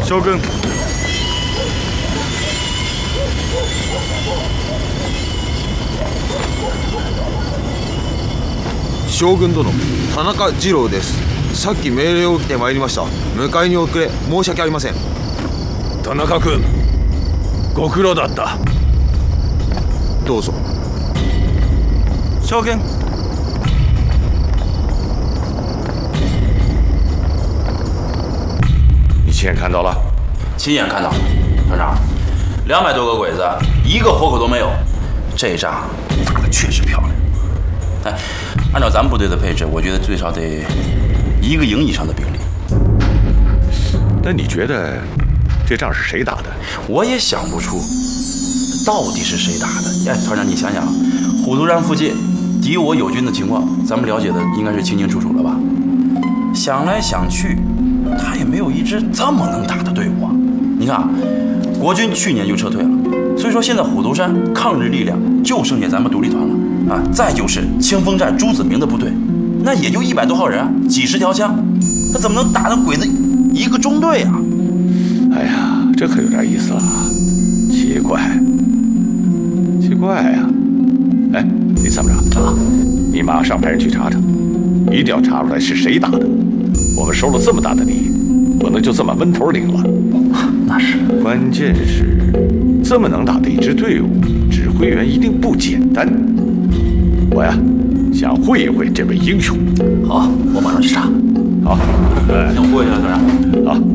将軍。 将軍殿、田中次郎です。さっき命令を受けてまいりました。迎えに遅れ申し訳ありません。 田中君、ご苦労だった。 どうぞ。 将軍。 你亲眼看到了？ 亲眼看到了，团长，200多个鬼子，一个活口都没有，这仗打得确实漂亮。哎，按照咱们部队的配置，我觉得最少得1个营以上的兵力。 那你觉得这仗是谁打的？ 我也想不出，到底是谁打的？哎，团长，你想想，虎头山附近敌我友军的情况，咱们了解的应该是清清楚楚了吧？想来想去，他也没有一支这么能打的队伍啊！你看啊，国军去年就撤退了，所以说现在虎头山抗日力量就剩下咱们独立团了啊！再就是清风寨朱子明的部队，那也就100多号人啊，几十条枪，他怎么能打得鬼子一个中队啊？ 哎呀，这可有点意思了，奇怪呀！哎，李参谋长啊，你马上派人去查查，一定要查出来是谁打的。我们收了这么大的礼，不能就这么闷头领了。 那是， 关键是这么能打的一支队伍，指挥员一定不简单。我呀，想会一会这位英雄。 好，我马上去查。 好， 先我过去了，团长。 好。